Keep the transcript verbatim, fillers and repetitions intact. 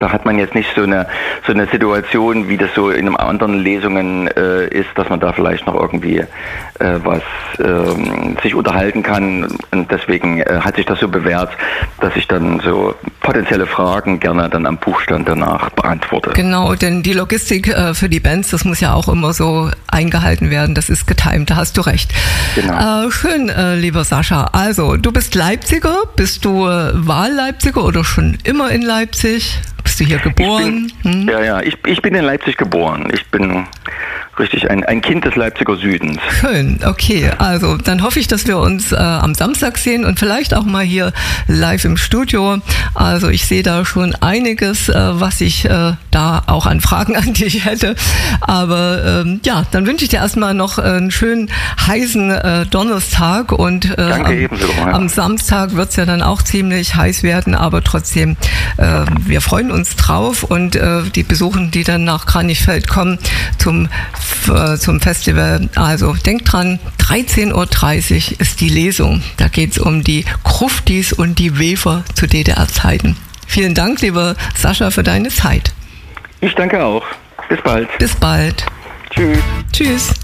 Da hat man jetzt nicht so eine so eine Situation, wie das so in einem anderen Lesungen äh, ist, dass man da vielleicht noch irgendwie äh, was ähm, sich unterhalten kann. Und deswegen äh, hat sich das so bewährt, dass ich dann so potenzielle Fragen gerne dann am Buchstand danach beantworte. Genau, denn die Logistik äh, für die Bands, das muss ja auch immer so eingehalten werden. Das ist getimt, da hast du recht. Genau. Äh, schön, äh, lieber Sascha. Also, du bist Leipziger, bist du äh, Wahl-Leipziger oder schon immer in Leipzig? Bist du hier geboren? Ich bin, hm? Ja, ja, ich, ich bin in Leipzig geboren. Ich bin richtig ein, ein Kind des Leipziger Südens. Schön, okay. Also dann hoffe ich, dass wir uns äh, am Samstag sehen und vielleicht auch mal hier live im Studio. Also ich sehe da schon einiges, äh, was ich äh, da auch an Fragen an dich hätte. Aber ähm, ja, dann wünsche ich dir erstmal noch einen schönen heißen äh, Donnerstag und äh, Danke, am, ebenso, ja. am Samstag wird es ja dann auch ziemlich heiß werden, aber trotzdem, äh, wir freuen uns drauf und äh, die besuchen, die dann nach Kranichfeld kommen zum zum Festival. Also denkt dran, dreizehn Uhr dreißig ist die Lesung. Da geht es um die Gruftis und die Wefer zu D D R-Zeiten. Vielen Dank, lieber Sascha, für deine Zeit. Ich danke auch. Bis bald. Bis bald. Tschüss. Tschüss.